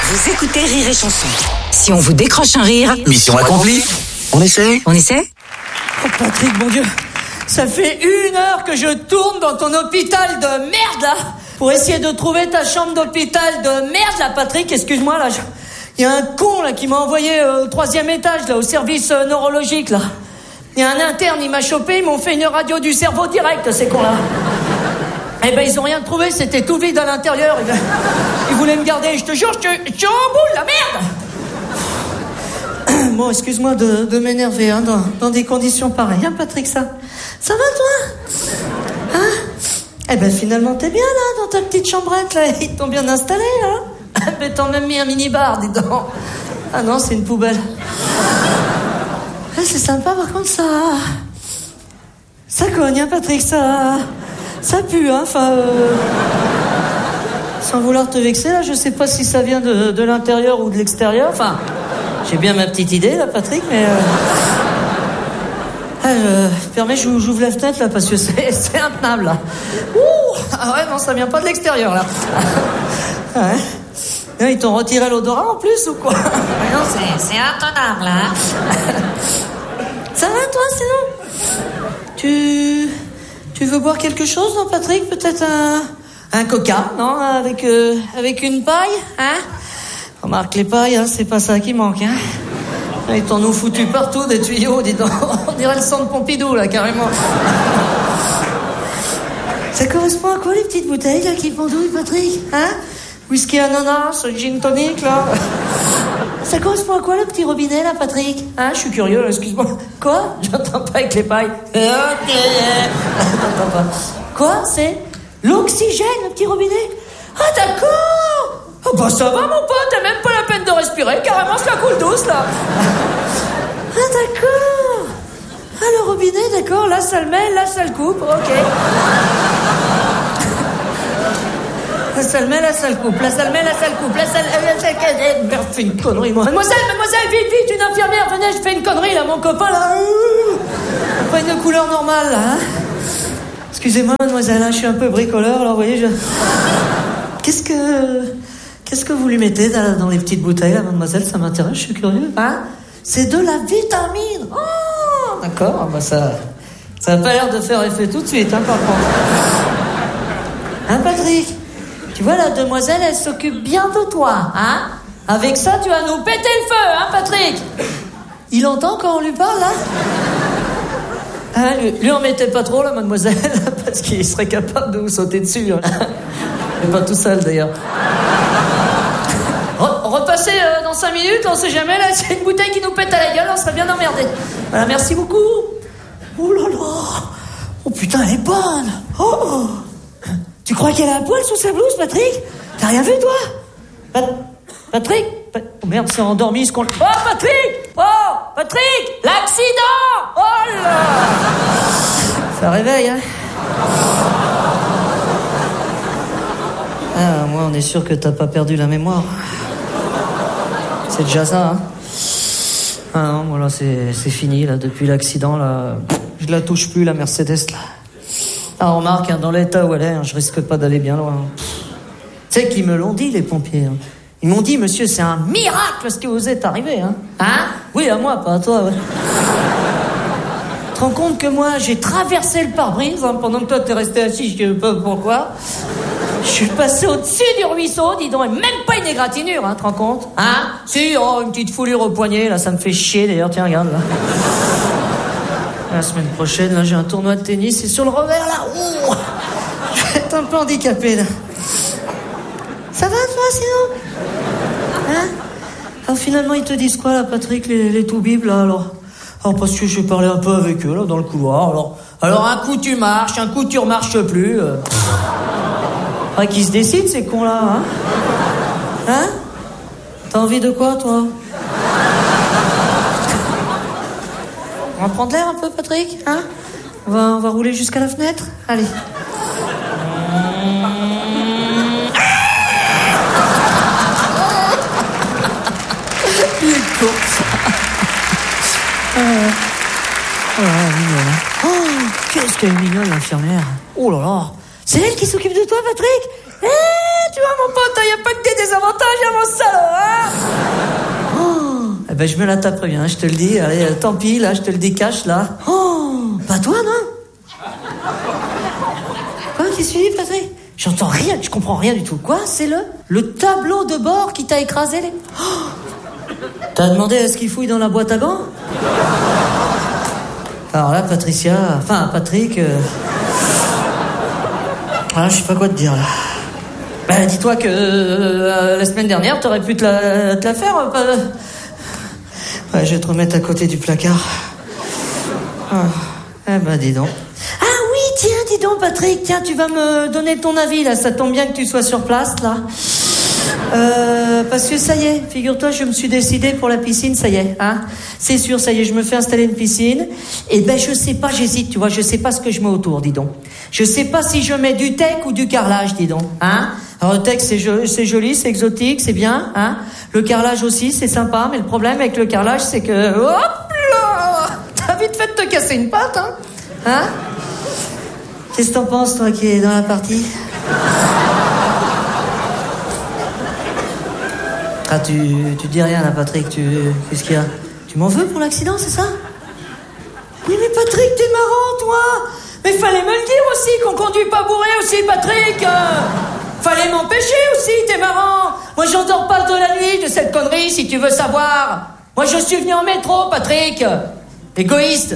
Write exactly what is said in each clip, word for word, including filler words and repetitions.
Vous écoutez Rire et Chanson. Si on vous décroche un rire, mission accomplie. On essaie On essaie? Oh Patrick, mon Dieu, ça fait une heure que je tourne dans ton hôpital de merde là, pour essayer de trouver ta chambre d'hôpital de merde là, Patrick, excuse-moi là. Je... Il y a un con là qui m'a envoyé euh, au troisième étage là, au service euh, neurologique là. Il y a un interne, il m'a chopé, ils m'ont fait une radio du cerveau direct, ces cons là. Eh ben ils ont rien trouvé, c'était tout vide à l'intérieur. Ils, ils voulaient me garder, je te jure, je, je suis en boule, la merde. Bon, excuse-moi de, de m'énerver hein, dans, dans des conditions pareilles, hein, Patrick, ça ça va toi hein? Eh ben finalement t'es bien là, dans ta petite chambrette là, ils t'ont bien installé hein. Mais t'en as même mis un mini-bar, dis donc. Ah non, c'est une poubelle. Ah, c'est sympa par contre, ça ça cogne hein, Patrick, ça ça pue hein, enfin euh... sans vouloir te vexer là, je sais pas si ça vient de, de l'intérieur ou de l'extérieur, enfin j'ai bien ma petite idée là, Patrick, mais euh... ah, euh, permets, j'ouvre la fenêtre là parce que c'est, c'est intenable là. Ouh, ah ouais, non, ça vient pas de l'extérieur là. Ouais. Ils t'ont retiré l'odorat en plus ou quoi? Non, c'est, c'est intenable là. Ça va toi sinon? Tu tu veux boire quelque chose non Patrick? Peut-être un un coca, non? Avec euh, avec une paille, hein? Remarque les pailles, hein, c'est pas ça qui manque, hein? Ils t'en ont foutu partout des tuyaux, dis donc. On dirait le centre Pompidou là carrément. Ça correspond à quoi les petites bouteilles là qui pendouillent, Patrick? Hein? Whisky ananas, gin tonic là. Ça correspond à quoi le petit robinet là, Patrick? Hein? Je suis curieux, excuse-moi. Quoi? J'entends pas avec les pailles. Ok. J'entends pas. Quoi? C'est l'oxygène, le petit robinet? Ah d'accord. Ah bah ça va mon pote, t'as même pas la peine de respirer, carrément ça coule douce là. Ah d'accord. Ah le robinet, d'accord, là ça le met, là ça le coupe, ok. Là ça le met, là ça le coupe, là ça le met, là ça le coupe, là ça le... Merde, fais une connerie moi. Mademoiselle, mademoiselle, vite, vite, une infirmière, venez, je fais une connerie là, mon copain là. Pas une couleur normale là, hein. Excusez-moi mademoiselle, hein, je suis un peu bricoleur, alors vous voyez, je... Qu'est-ce que... Qu'est-ce que vous lui mettez dans, dans les petites bouteilles, là, mademoiselle? Ça m'intéresse, je suis curieux. Hein? C'est de la vitamine. Oh, d'accord. Bah ça, ça n'a pas l'air de faire effet tout de suite, hein, par contre. Hein, Patrick? Tu vois, la demoiselle, elle s'occupe bien de toi, hein? Avec ça, tu vas nous péter le feu, hein, Patrick? Il entend quand on lui parle, là? Hein, lui, lui en mettez pas trop, là, mademoiselle, parce qu'il serait capable de vous sauter dessus. Hein. Mais pas tout seul, d'ailleurs. Repassez euh, dans cinq minutes, on sait jamais, là, c'est une bouteille qui nous pète à la gueule, on serait bien emmerdés. Voilà, merci beaucoup. Oh là là. Oh putain, elle est bonne. Oh. Tu crois qu'elle a un poil sous sa blouse, Patrick? T'as rien vu, toi? Pat- Patrick Pat- Oh merde, c'est endormi, ce qu'on... Oh, Patrick! Oh, Patrick! L'accident! Oh là. Ça réveille, hein? Ah, moi, on est sûr que t'as pas perdu la mémoire. C'est déjà ça, hein. Ah non, moi, là, c'est, c'est fini, là, depuis l'accident, là. Je la touche plus, la Mercedes, là. Ah, remarque, hein, dans l'état où elle est, hein, je risque pas d'aller bien loin. Tu sais qu'ils me l'ont dit, les pompiers, hein. Ils m'ont dit, monsieur, c'est un miracle ce qui vous est arrivé, hein. Hein? Oui, à moi, pas à toi, ouais. Tu te rends compte que moi, j'ai traversé le pare-brise, hein, pendant que toi, t'es resté assis, je sais pas pourquoi. Je suis passé au-dessus du ruisseau, dis donc, et même pas une égratignure, hein, tu te rends compte? Hein? Si, oh, une petite foulure au poignet, là, ça me fait chier, d'ailleurs, tiens, regarde, là. La semaine prochaine, là, j'ai un tournoi de tennis, et sur le revers, là, ouh, je vais être un peu handicapé, là. Ça va, toi, sinon? Hein? Alors, finalement, ils te disent quoi, là, Patrick, les, les toubibs, là, alors? Alors, parce que je parlais un peu avec eux, là, dans le couloir, alors... Alors, un coup, tu marches, un coup, tu remarches plus, euh... Ah, qui se décide, ces cons-là, hein? Hein? T'as envie de quoi, toi? On va prendre l'air un peu, Patrick, hein? On va, on va rouler jusqu'à la fenêtre? Allez. Il est con, ça. Euh... Oh, mignonne. Oh, qu'est-ce qu'elle est mignonne, l'infirmière. Oh là là. C'est elle qui s'occupe de toi, Patrick? Eh, tu vois, mon pote, il n'y a pas que des désavantages, il y a mon salaud, hein? ben je me la taperai bien, je te le dis. Allez, euh, tant pis, là, je te le décache, là. Oh, pas toi, non? Quoi, qu'est-ce que tu dis, Patrick? J'entends rien, je comprends rien du tout. Quoi, c'est le le tableau de bord qui t'a écrasé les... Oh, t'as demandé à ce qu'il fouille dans la boîte à gants? Alors là, Patricia, enfin, Patrick... Euh... Ah, je sais pas quoi te dire, là. Bah, dis-toi que euh, la semaine dernière, t'aurais pu te la, te la faire. Euh, pas... Ouais, je vais te remettre à côté du placard. Ah, eh ben, dis donc. Ah oui, tiens, dis donc, Patrick, tiens, tu vas me donner ton avis, là. Ça tombe bien que tu sois sur place, là. Euh, parce que ça y est, figure-toi, je me suis décidé pour la piscine, ça y est, hein. C'est sûr, ça y est, je me fais installer une piscine. Et ben, je sais pas, j'hésite, tu vois, je sais pas ce que je mets autour, dis donc. Je sais pas si je mets du teck ou du carrelage, dis donc, hein. Alors, le teck, c'est, jo- c'est joli, c'est exotique, c'est bien, hein. Le carrelage aussi, c'est sympa, mais le problème avec le carrelage, c'est que, hop là, t'as vite fait de te casser une patte, hein. Hein? Qu'est-ce que t'en penses, toi, qui es dans la partie? Ah, tu, tu dis rien, là, Patrick, tu, qu'est-ce qu'il y a? Tu m'en veux pour l'accident, c'est ça? Oui, mais Patrick, t'es marrant, toi! Mais fallait me le dire aussi, qu'on conduit pas bourré aussi, Patrick! Euh, fallait m'empêcher aussi, t'es marrant! Moi, j'en dors pas de la nuit de cette connerie, si tu veux savoir! Moi, je suis venu en métro, Patrick! Égoïste!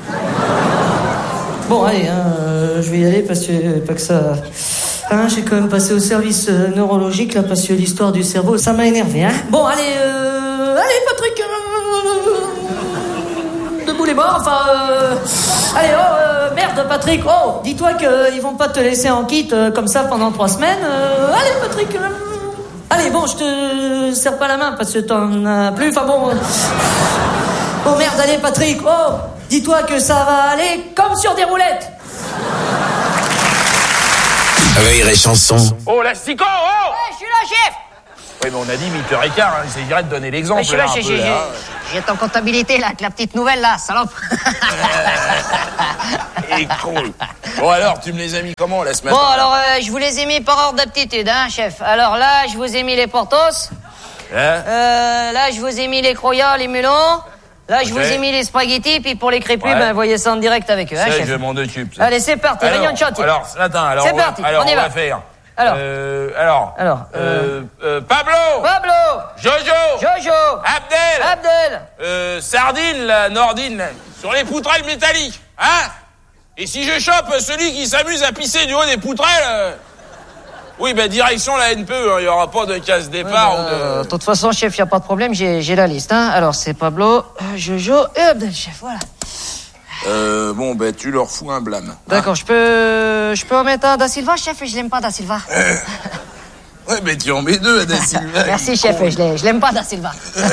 Bon, allez, hein, euh, je vais y aller parce que, pas que ça... Hein, j'ai quand même passé au service euh, neurologique, là, parce que l'histoire du cerveau, ça m'a énervé, hein. Bon, allez, euh... Allez, Patrick... Euh... Debout les bords, enfin... Euh... Allez, oh, euh, merde, Patrick, oh, dis-toi qu'ils euh, vont pas te laisser en kit euh, comme ça pendant trois semaines. Euh... Allez, Patrick... Euh... Allez, bon, je te serre pas la main, parce que t'en as plus, enfin bon... Euh... Bon, merde, allez, Patrick, oh, dis-toi que ça va aller comme sur des roulettes. Rire et chanson. Oh, l'astico, oh! Ouais, je suis là, chef! Oui, mais on a dit huit heures quinze, hein, il s'agirait de donner l'exemple. Ouais, je suis là, là, un j'ai, peu, j'ai, là. j'ai ton comptabilité, là, avec la petite nouvelle, là, salope. Et cool. Bon, alors, tu me les as mis comment, la semaine? Bon, alors, euh, je vous les ai mis par ordre d'aptitude, hein, chef. Alors là, je vous ai mis les portos. Hein? Euh, là, je vous ai mis les croyats, les melons. Là, je Ok. vous ai mis les spaghettis, puis pour les crépus, Ouais. ben, voyez ça en direct avec eux, hein, Ça, chef. je m'en occupe. Ça. Allez, c'est parti, alors, réunion de chantier. Alors, attends, alors, C'est on va, parti, alors, on y on va. va faire. Alors. Euh, alors. Alors, Euh, euh, Pablo! Pablo! Jojo! Jojo! Abdel! Abdel! Euh, Sardine, la Nordine, là, sur les poutrelles métalliques, hein? Et si je chope celui qui s'amuse à pisser du haut des poutrelles, euh... oui, ben, direction la N P E, il hein, y aura pas de casse-départ Ouais, ou euh, de... de toute façon, chef, y a pas de problème, j'ai, j'ai la liste, hein. Alors, c'est Pablo, euh, Jojo et Abdel, chef, voilà. Euh, bon, ben, tu leur fous un blâme. D'accord, je peux, je peux en mettre un Da Silva, chef, je l'aime pas, Da Silva. Ouais, mais tu en mets deux, Da Silva. Merci, chef, je l'aime, je l'aime pas, Da Silva.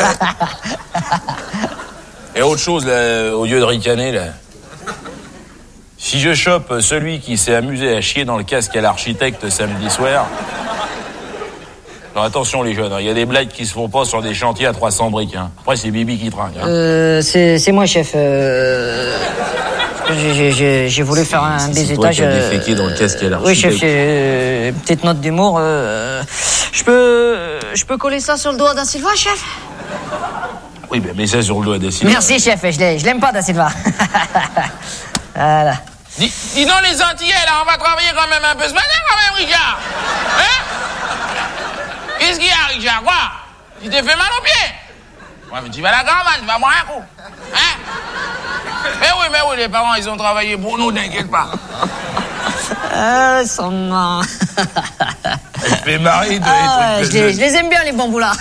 Et autre chose, là, au lieu de ricaner, là. Si je chope celui qui s'est amusé à chier dans le casque à l'architecte samedi soir... Alors attention les jeunes, il y a des blagues qui se font pas sur des chantiers à trois cents briques. Hein. Après c'est Bibi qui trinque. Hein. Euh, c'est, c'est moi, chef. Euh... J'ai, j'ai, j'ai, j'ai voulu faire un bizutage. C'est toi qui as déféqué dans le casque à l'architecte. Oui, chef, j'ai une petite note d'humour. Euh... Je peux, je peux coller ça sur le doigt Da Silva, chef? Oui, ben mets ça sur le doigt Da Silva. Merci, chef, je, l'ai, je l'aime pas, Da Silva. Voilà. Dis, dis donc les Antillais, là, on va travailler quand même un peu ce matin, quand même, Richard. Hein? Qu'est-ce qu'il y a, Richard? Quoi? Tu t'es fait mal aux pieds? Ouais, mais tu vas à la caravane, tu vas boire un coup. Hein? Mais oui, mais oui, les parents, ils ont travaillé pour nous, t'inquiète pas. Ah, ils sont marrants. Elle fait marrer de Ah, les ouais, trucs je, de les, je les aime bien, les bamboulards.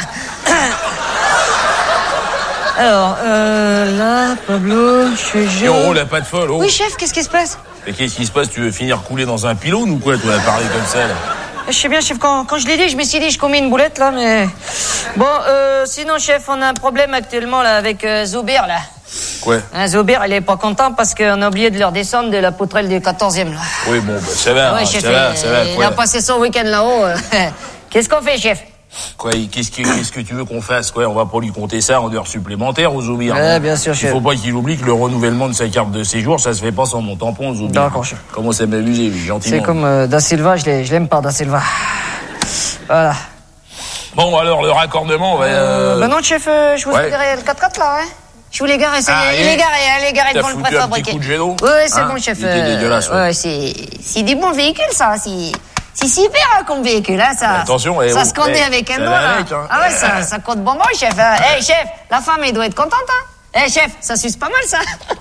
Alors, euh, là, Pablo, Jojo... Et on roule à pas de folle, oh. Oui, chef, qu'est-ce qui se passe? Et qu'est-ce qui se passe? Tu veux finir coulé dans un pylône ou quoi, toi, à parler comme ça, là? Je sais bien, chef, quand, quand je l'ai dit, je me suis dit, je commets une boulette, là, mais... Bon, euh, sinon, chef, on a un problème actuellement, là, avec euh, Zoubir, là. Quoi? Hein, Zoubir, il est pas content parce qu'on a oublié de leur descendre de la poutrelle du quatorzième, là. Oui, bon, bah, ça va, Ouais, hein, chef, ça va, il, ça va, il quoi. a passé son week-end là-haut. euh. Qu'est-ce qu'on fait, chef? Quoi, qu'est-ce que, qu'est-ce que tu veux qu'on fasse, quoi? On va pas lui compter ça en heures supplémentaires aux Zoubir. Ouais, hein. bien sûr, Il chef. faut pas qu'il oublie que le renouvellement de sa carte de séjour, ça se fait pas sans mon tampon, Zoubir. D'accord, chef. Comment ça m'amuser, lui, gentiment. C'est comme euh, Da Silva, je, l'ai, je l'aime pas, Da Silva. Voilà. Bon, alors, le raccordement, ouais... Euh... Bah non, chef, euh, je vous Ouais. ai garé le quatre-quatre, là, hein. Je vous l'ai garé, ça y Ah, est, il et est garé, hein, il est garé T'as devant le foutu un préfabriqué. petit coup de gélo Ouais, c'est Hein bon, chef. Il était dégueulasse, ouais. ouais, c'est, c'est du bon véhicule, ça, c'est, c'est super, hein, comme véhicule, hein, ça. Mais attention, eh, ça oh, se conduit eh, avec un ça doigt, va là. avec, hein. Ah ouais, ça, ça compte bonbon, chef, hein. Eh, chef, la femme, elle doit être contente, hein. Eh, chef, ça suce pas mal, ça.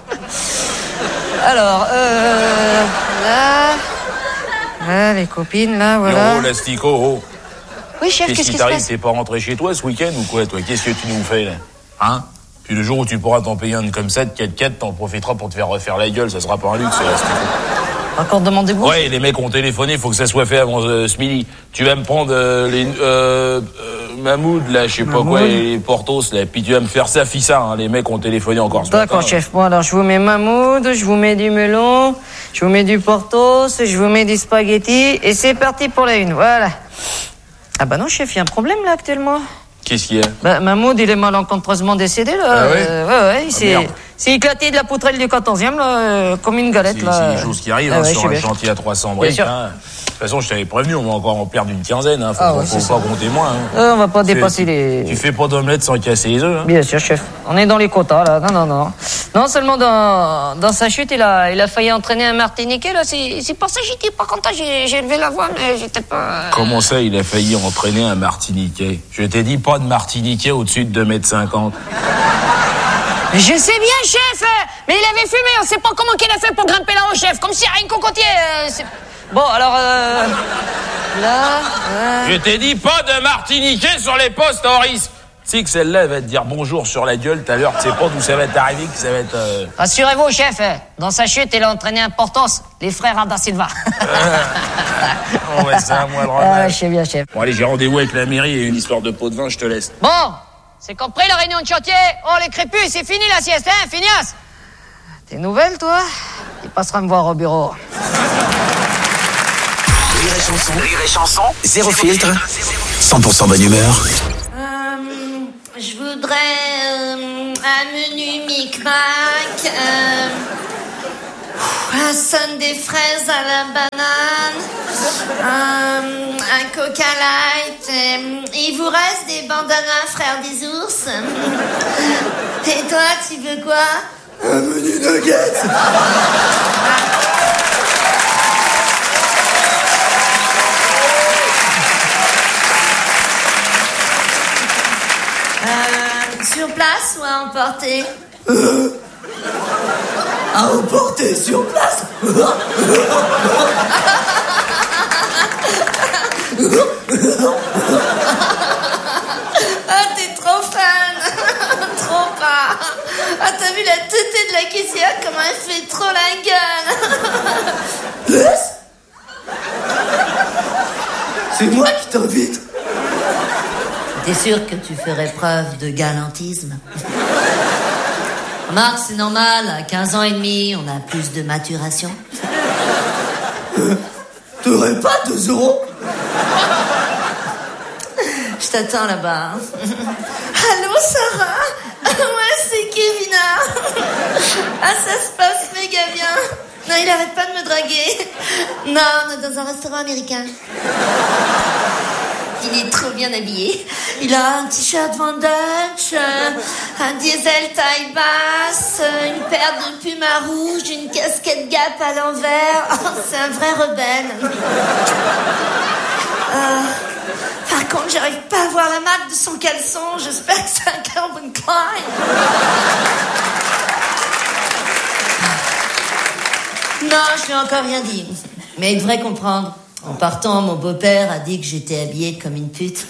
Alors, euh, là, là, les copines, là, voilà. Oh, l'astico, oh. Oui, chef, Qu'est-ce qu'est-ce qui qui se t'arrive? passe? T'es pas rentré chez toi ce week-end ou quoi, toi? Qu'est-ce que tu nous fais, là? Hein? Puis le jour où tu pourras t'en payer un comme ça, de quatre quatre, t'en profiteras pour te faire refaire la gueule, ça sera pas un luxe, l'astico. Encore demandez-vous? Ouais, les mecs ont téléphoné, faut que ça soit fait avant euh, ce midi. Tu vas me prendre euh, les euh, euh, Mahmoud, là, je sais pas quoi, et les Portos, là, puis tu vas me faire ça, fissa, hein, les mecs ont téléphoné encore ce matin. D'accord, chef. Bon, alors, je vous mets Mahmoud, je vous mets du melon, je vous mets du Portos, je vous mets du spaghetti, et c'est parti pour la une, voilà. Ah bah non, chef, il y a un problème, là, actuellement. Qu'est-ce qu'il y a? Bah, Mahmoud, il est malencontreusement décédé, là. Ah ouais? Euh, ouais, ouais, il Ah, s'est, merde. s'est éclaté de la poutrelle du quatorzième, là, euh, comme une galette, C'est là. c'est des choses qui arrivent, Ah hein, ouais, je sur sais un bien. chantier à trois cents Bien briques, sûr. hein. De toute façon, je t'avais prévenu, on va encore en perdre une quinzaine, hein. Faut, Ah faut- ouais, faut c'est pas ça. compter moins, hein. Euh, on va pas C'est- dépasser tu- les... Tu fais pas d'omelette sans casser les œufs, hein. Bien sûr, chef. On est dans les quotas, là. Non, non, non. Non seulement dans, dans sa chute, il a, il a failli entraîner un Martiniquais, là. C'est, c'est pour ça que j'étais pas content. J'ai, j'ai levé la voix, mais j'étais pas... Comment ça, il a failli entraîner un Martiniquais? Je t'ai dit pas de Martiniquais au-dessus de deux mètres cinquante. Je sais bien, chef. Mais il avait fumé. On sait pas comment qu'il a fait pour grimper là-haut, chef. Comme si rien cocotier. Euh, c'est... Bon, alors... Euh, là... euh, Je t'ai dit pas de Martiniquais sur les postes, Horace. Tu sais que celle-là, elle va te dire bonjour sur la gueule tout à l'heure. Tu sais pas d'où ça va t'arriver, que ça va être... Euh... Rassurez-vous, chef. Dans sa chute, il a entraîné un Portos. Les frères Ada Silva. Oh ouais, c'est à moi le Ah, remède. je sais bien, chef. Bon allez, j'ai rendez-vous avec la mairie et une histoire de pot de vin, je te laisse. Bon, c'est compris la réunion de chantier. Oh, les crépus, c'est fini la sieste, hein, Finias? Tes nouvelles, toi? Tu passeras me voir au bureau. Rire et chanson. Rire et chanson. Zéro filtre. cent pour cent bonne humeur. Euh, je voudrais euh, un menu micmac, euh, un son des fraises à la banane, euh, un coca light. euh, il vous reste des bandanas frères des ours. Et toi, tu veux quoi? Un menu nuggets. Euh, sur place ou à emporter? À emporter sur place. Ah, t'es trop fan. Trop pas. Ah, t'as vu la tétée de la caissière, comment elle fait trop la gueule. Laisse. C'est moi qui t'invite. T'es sûr que tu ferais preuve de galantisme? Remarque, c'est normal, à quinze ans et demi, on a plus de maturation. Euh, T'aurais pas deux euros? Je t'attends là-bas. Allô, Sarah? Ouais, c'est Kevina. Ah, ça se passe méga bien. Non, il arrête pas de me draguer. Non, on est dans un restaurant américain. Il est trop bien habillé. Il a un t-shirt Van Dutch, euh, un diesel taille basse, euh, une paire de pumas rouges, une casquette Gap à l'envers. Oh, c'est un vrai rebelle. Euh, par contre, j'arrive pas à voir la marque de son caleçon. J'espère que c'est un Calvin Klein. Non, je lui ai encore rien dit. Mais il devrait comprendre. En partant, mon beau-père a dit que j'étais habillée comme une pute.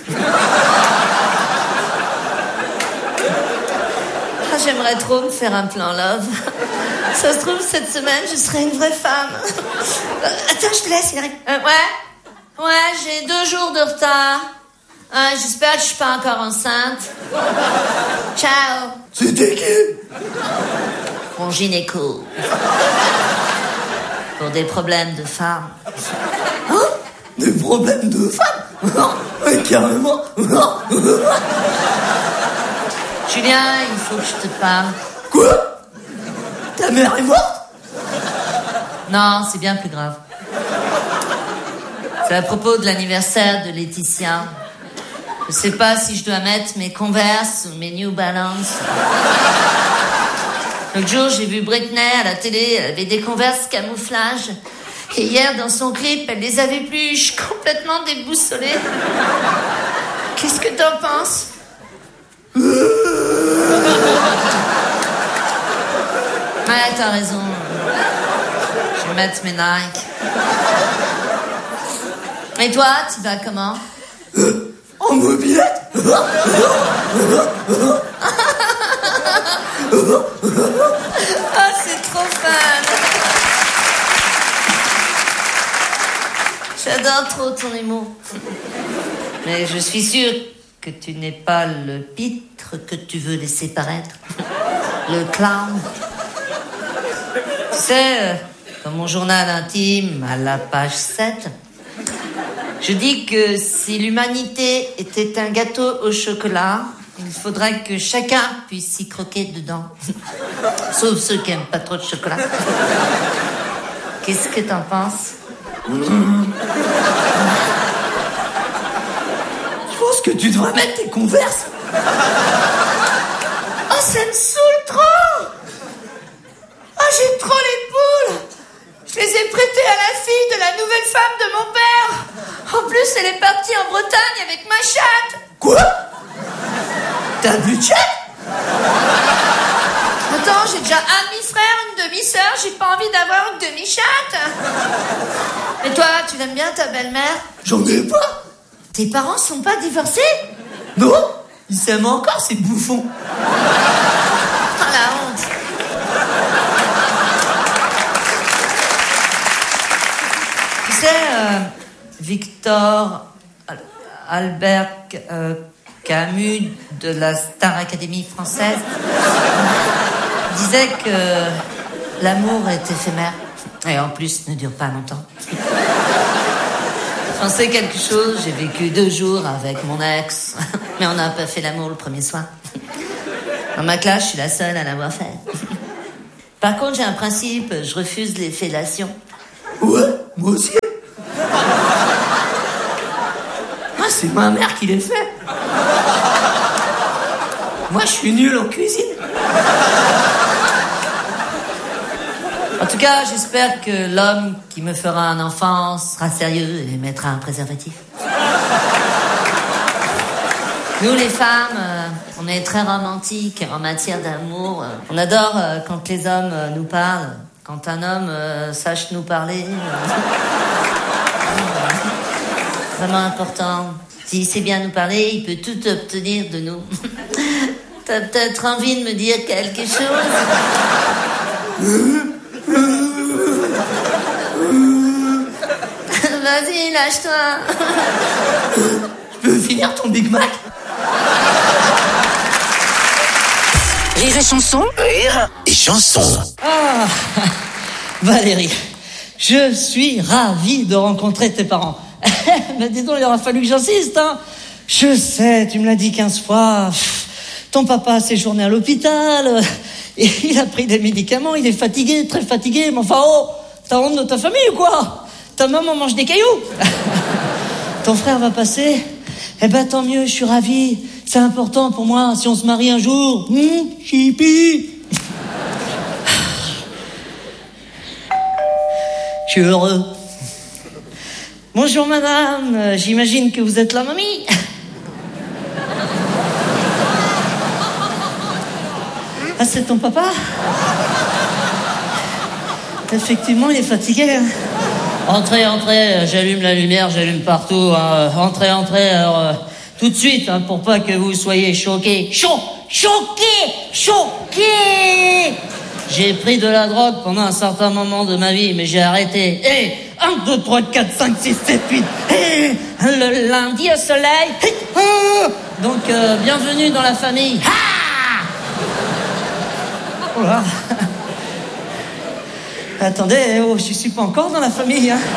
Ah, j'aimerais trop me faire un plan love. Ça se trouve, cette semaine, je serai une vraie femme. Euh, attends, je te laisse, il arrive. Euh, ouais Ouais, j'ai deux jours de retard. Ouais, j'espère que je suis pas encore enceinte. Ciao. C'était qui? Mon gynéco. Pour des problèmes de femmes. Hein? Des problèmes de femmes? Ouais, carrément. Julien, il faut que je te parle. Quoi? Ta mère est morte? Non, c'est bien plus grave. C'est à propos de l'anniversaire de Laetitia. Je sais pas si je dois mettre mes Converse ou mes New Balance. L'autre jour, j'ai vu Britney à la télé, elle avait des Converse camouflage. Et hier, dans son clip, elle les avait plus, je suis complètement déboussolée. Qu'est-ce que t'en penses? Ouais, t'as raison. Je vais mettre mes Nike. Et toi, tu vas comment? En mobilette. Ah, c'est trop fun. J'adore trop ton humour. Mais je suis sûre que tu n'es pas le pitre que tu veux laisser paraître. Le clown. Tu sais, dans mon journal intime, à la page sept, je dis que si l'humanité était un gâteau au chocolat, il faudrait que chacun puisse y croquer dedans. Sauf ceux qui n'aiment pas trop de chocolat. Qu'est-ce que t'en penses? Je pense que tu devrais mettre tes Converse. Oh, ça me saoule trop. Oh, j'ai trop les boules. Je les ai prêtées à la fille de la nouvelle femme de mon père. En plus, elle est partie en Bretagne avec ma chatte. Quoi? T'as plus de chatte? Attends, j'ai déjà un demi-frère, une demi-sœur, j'ai pas envie d'avoir une demi-chatte. Et toi, tu l'aimes bien ta belle-mère? J'en ai pas. Tes parents sont pas divorcés? Non, ils s'aiment encore, ces bouffons. Oh la honte. Tu sais, euh, Victor Albert euh, Camus de la Star Academy française disait que l'amour est éphémère et en plus ne dure pas longtemps. J'en sais quelque chose, j'ai vécu deux jours avec mon ex, mais on n'a pas fait l'amour le premier soir. Dans ma classe, je suis la seule à l'avoir fait. Par contre, j'ai un principe, je refuse les fellations. Ouais, moi aussi. Ah, c'est ma mère qui les fait. Moi, je suis nul en cuisine. En tout cas, j'espère que l'homme qui me fera un enfant sera sérieux et mettra un préservatif. Nous, les femmes, euh, on est très romantiques en matière d'amour. On adore euh, quand les hommes euh, nous parlent, quand un homme euh, sache nous parler. Euh... Vraiment important. S'il sait bien nous parler, il peut tout obtenir de nous. T'as peut-être envie de me dire quelque chose? Vas-y, lâche-toi. Je peux finir ton Big Mac? Rire et chanson. Rire et chanson. Ah, Valérie, je suis ravi de rencontrer tes parents. Mais dis donc, il aura fallu que j'insiste, hein. Je sais, tu me l'as dit quinze fois. Ton papa a séjourné à l'hôpital. Et il a pris des médicaments, il est fatigué, très fatigué. Mais enfin, oh, t'as honte de ta famille ou quoi? Ta maman mange des cailloux. Ton frère va passer. Eh ben, tant mieux, je suis ravi. C'est important pour moi, si on se marie un jour. Hum, chipi. Je suis heureux. Bonjour madame, j'imagine que vous êtes la mamie. Ah, c'est ton papa? Effectivement, il est fatigué. Hein. Entrez, entrez, j'allume la lumière, j'allume partout. Hein. Entrez, entrez, alors, euh, tout de suite, hein, pour pas que vous soyez choqués. Cho- choqués, choqués. J'ai pris de la drogue pendant un certain moment de ma vie, mais j'ai arrêté. Hé, un, deux, trois, quatre, cinq, six, sept, huit. Hé, le lundi au soleil. Hey, ah. Donc, euh, bienvenue dans la famille. Ah. Oh là. Attendez, oh, je suis pas encore dans la famille. Hein.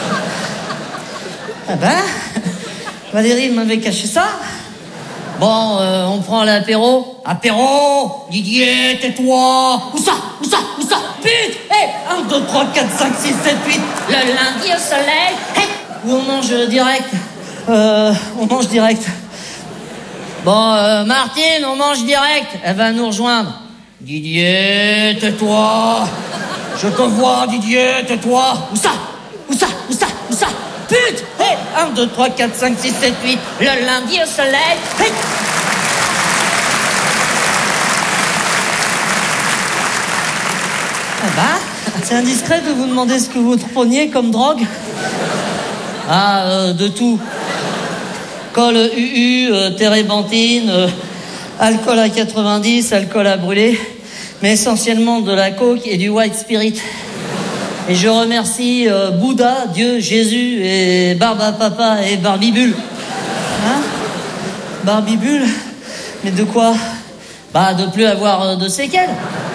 Ah ben, Valérie m'avait caché ça. Bon, euh, on prend l'apéro. Apéro, Didier, tais-toi. Où ça? Où ça? Où ça? Pute. Hé, un, deux, trois, quatre, cinq, six, sept, huit. Le lundi au soleil. Hey. Ou on mange direct. Euh, on mange direct. Bon, euh, Martine, on mange direct. Elle va nous rejoindre. Didier, tais-toi. Je te vois, Didier, tais-toi. Où ça? Où ça? Où ça? Où ça? Pute! Hey, un, deux, trois, quatre, cinq, six, sept, huit. Le lundi au soleil. Hey. Ah bah, c'est indiscret de vous demander ce que vous preniez comme drogue. Ah, euh, de tout. Col U U, euh, térébenthine, euh, alcool à quatre-vingt-dix, alcool à brûler, mais essentiellement de la coke et du white spirit. Et je remercie euh, Bouddha, Dieu, Jésus et Barba Papa et Barbibule. Hein? Barbibule? Mais de quoi? Bah, de plus avoir euh, de séquelles.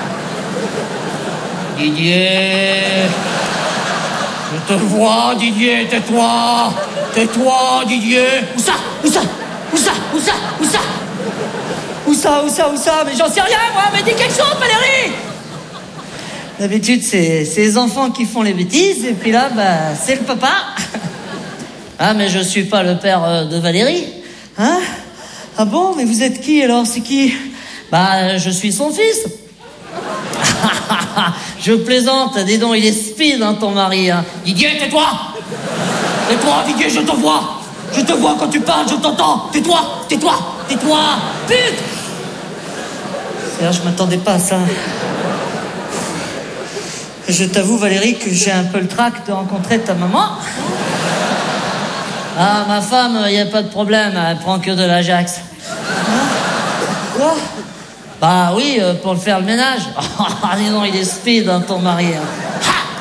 Didier, je te vois, Didier, tais-toi. Tais-toi, Didier. Où ça? Où ça? Où ça? Où ça? Où ça? Où ça? Où ça? Où ça? Mais j'en sais rien, moi. Mais dis quelque chose, Valérie. D'habitude, c'est, c'est les enfants qui font les bêtises. Et puis là, bah, c'est le papa. Ah, mais je suis pas le père euh, de Valérie. Hein? Ah bon? Mais vous êtes qui, alors? C'est qui? Bah, je suis son fils. Je plaisante. Dis donc, il est speed, hein, ton mari. Hein. Didier, tais-toi. Tais-toi, Didier, je te vois. Je te vois quand tu parles, je t'entends. Tais-toi, tais-toi, tais-toi. Pute. C'est vrai, je m'attendais pas à ça. Je t'avoue, Valérie, que j'ai un peu le trac de rencontrer ta maman. Ah, ma femme, il n'y a pas de problème, elle prend que de l'Ajax. Hein? Quoi? Bah oui, euh, pour le faire le ménage. Ah, dis donc, il est speed, hein, ton mari. Hein.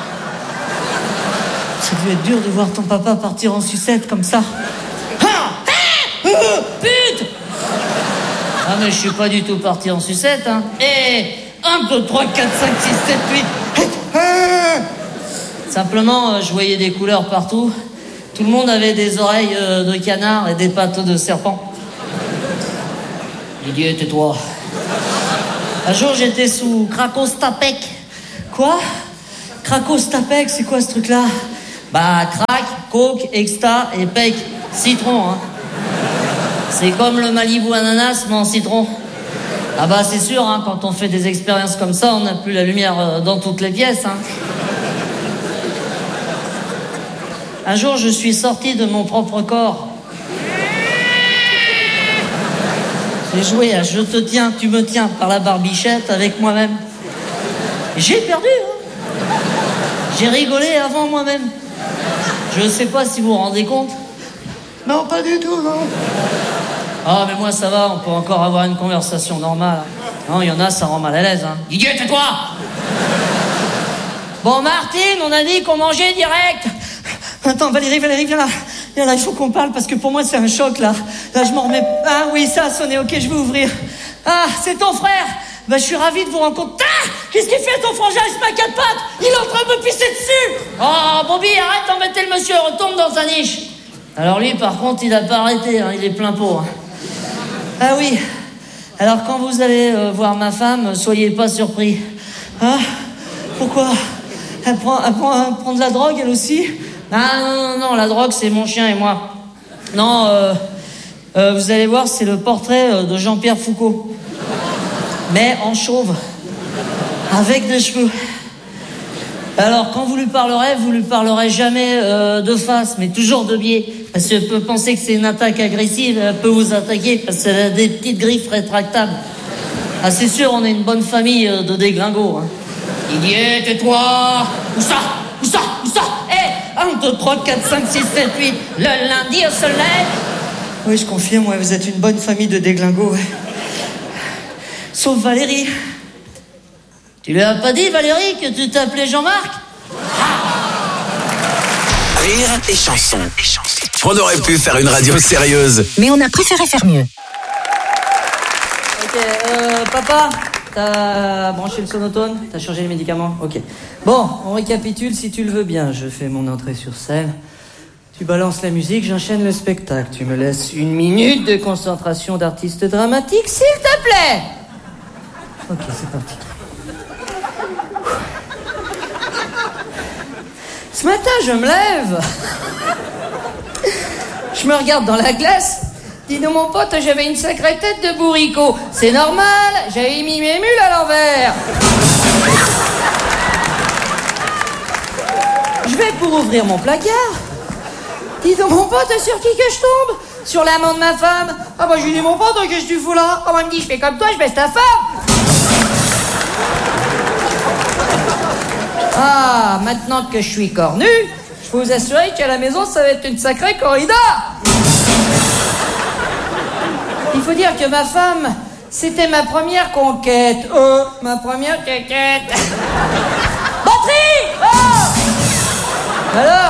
Ça devait être dur de voir ton papa partir en sucette comme ça. Ah ah euh, pute. Ah, mais je suis pas du tout parti en sucette, hein. Et un, deux, trois, quatre, cinq, six, sept, huit. Simplement, euh, je voyais des couleurs partout. Tout le monde avait des oreilles euh, de canard et des pattes de serpent. Didier, tais-toi. Un jour, j'étais sous Krakostapek. Quoi? Krakostapek, c'est quoi ce truc-là? Bah, crack, coke, exta et pec. Citron, hein. C'est comme le Malibu ananas, mais en citron. Ah bah, c'est sûr, hein, quand on fait des expériences comme ça, on n'a plus la lumière dans toutes les pièces, hein. Un jour, je suis sorti de mon propre corps. J'ai joué à Je te tiens, tu me tiens par la barbichette avec moi-même. J'ai perdu, hein. J'ai rigolé avant moi-même. Je sais pas si vous vous rendez compte. Non, pas du tout, non. Ah, mais moi, ça va, on peut encore avoir une conversation normale. Non, il y en a, ça rend mal à l'aise, hein. Didier, tais-toi. Bon, Martine, on a dit qu'on mangeait direct. Attends, Valérie, Valérie, viens là. Viens là, il faut qu'on parle parce que pour moi, c'est un choc, là. Là, je m'en remets... Ah oui, ça a sonné, ok, je vais ouvrir. Ah, c'est ton frère. Bah, je suis ravi de vous rencontrer. Ah, qu'est-ce qu'il fait, ton frangin? Il se met à quatre pattes. Il est en train de me pisser dessus. Oh, Bobby, arrête d'embêter le monsieur. Retourne dans sa niche. Alors lui, par contre, il a pas arrêté, hein, il est plein pot. Hein. Ah oui. Alors, quand vous allez euh, voir ma femme, soyez pas surpris. Hein? Pourquoi? Elle prend, elle prend, elle prend de la drogue, elle aussi? Ah non, non, non, la drogue, c'est mon chien et moi. Non, euh, euh, vous allez voir, c'est le portrait de Jean-Pierre Foucault. Mais en chauve. Avec des cheveux. Alors, quand vous lui parlerez, vous lui parlerez jamais euh, de face, mais toujours de biais. Parce qu'elle peut penser que c'est une attaque agressive, elle peut vous attaquer parce qu'elle a des petites griffes rétractables. Ah, c'est sûr, on est une bonne famille euh, de déglingos. Hein. Didier, tais-toi. Où ça? Où ça? Où ça? Eh, un, deux, trois, quatre, cinq, six, sept, huit. Le lundi au soleil. Oui, je confirme, ouais, vous êtes une bonne famille de déglingos. Ouais. Sauf Valérie. Tu lui as pas dit, Valérie, que tu t'appelais Jean-Marc? Rire et chanson. On aurait pu faire une radio sérieuse. Mais on a préféré faire mieux. Ok, euh, papa, t'as branché le sonotone? T'as changé les médicaments? Ok. Bon, on récapitule si tu le veux bien. Je fais mon entrée sur scène. Tu balances la musique, j'enchaîne le spectacle. Tu me laisses une minute de concentration d'artiste dramatique, s'il te plaît. Ok, c'est parti. Ce matin, je me lève. Je me regarde dans la glace. Dis donc, mon pote, j'avais une sacrée tête de bourricot. C'est normal, j'avais mis mes mules à l'envers. Je vais pour ouvrir mon placard. Dis donc, mon pote, sur qui que je tombe? Sur l'amant de ma femme. Ah bah, je lui dis, mon pote, qu'est-ce que tu fous là? Ah bah, il me dit, je fais comme toi, je baisse ta femme. Ah, maintenant que je suis cornu, je peux vous assurer qu'à la maison, ça va être une sacrée corrida. Il faut dire que ma femme, c'était ma première conquête. Oh, ma première conquête. Batterie! Oh! Alors?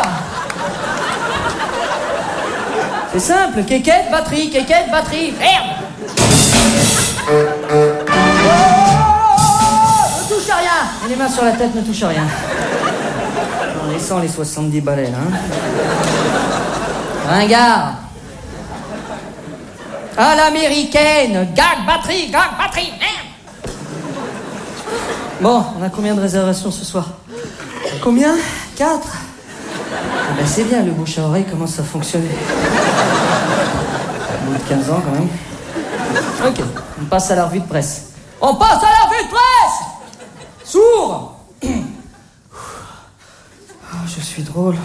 C'est simple, quéquette, batterie, quéquette, batterie. Merde! Oh, ne touche à rien! Et les mains sur la tête, ne touche à rien. En laissant les soixante-dix balais, là. Hein. Ringard. À l'américaine, gag, batterie, gag, batterie, merde! Bon, on a combien de réservations ce soir? Combien? Quatre? Ah ben c'est bien, le bouche à oreille commence à fonctionner. Au bout de quinze ans, quand même. Ok, on passe à la revue de presse. On passe à la revue de presse! Sourd! Oh, je suis drôle.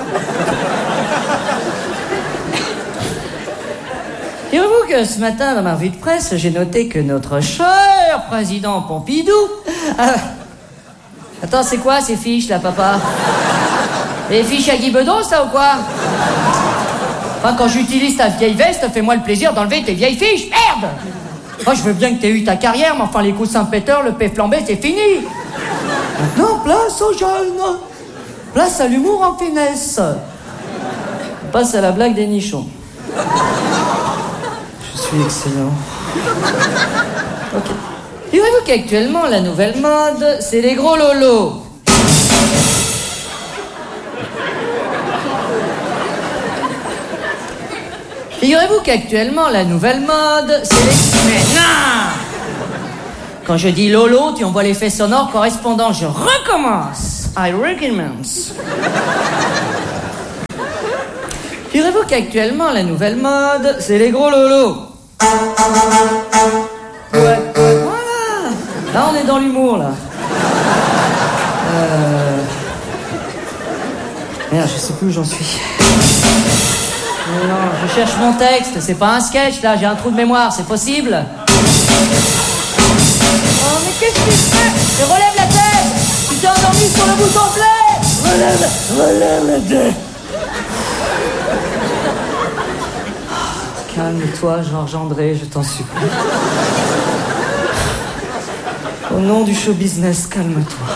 Direz-vous que ce matin, dans ma revue de presse, j'ai noté que notre cher président Pompidou... Euh... Attends, c'est quoi ces fiches, là, papa? Les fiches à Guy Bedos, ça, ou quoi? Enfin, quand j'utilise ta vieille veste, fais-moi le plaisir d'enlever tes vieilles fiches. Merde! Moi, je veux bien que t'aies eu ta carrière, mais enfin, les coups Saint-Péter, le paix flambé, c'est fini. Maintenant, place aux jeunes. Place à l'humour en finesse. On passe à la blague des nichons. Je suis excellent. Ok. Direz-vous qu'actuellement, la nouvelle mode, c'est les gros lolos. Figurez-vous qu'actuellement, la nouvelle mode, c'est les... Mais non! Quand je dis lolo, tu envoies l'effet sonore correspondant. Je recommence. I recommence. Figurez-vous qu'actuellement, la nouvelle mode, c'est les gros lolos. Ouais, voilà. Là, on est dans l'humour, là. Euh... Merde, je sais plus où j'en suis. Non, non, je cherche mon texte, c'est pas un sketch, là, j'ai un trou de mémoire, c'est possible? Oh, mais qu'est-ce que tu fais? Mais relève la tête! Tu t'es endormi sur le bouton play! Relève, relève la tête! Oh, calme-toi, Georges André, je t'en supplie. Au nom du show business, calme-toi.